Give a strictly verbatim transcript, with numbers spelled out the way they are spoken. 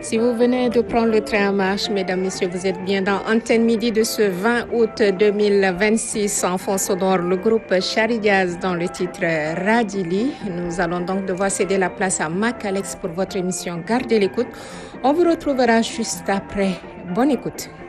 Si vous venez de prendre le train en marche, mesdames, messieurs, vous êtes bien dans Antenne Midi de ce vingt août deux mille vingt-six. En fond sonore, le groupe Charidiaz dans le titre Radili. Nous allons donc devoir céder la place à Mac Alex pour votre émission Gardez l'écoute. On vous retrouvera juste après. Bonne écoute.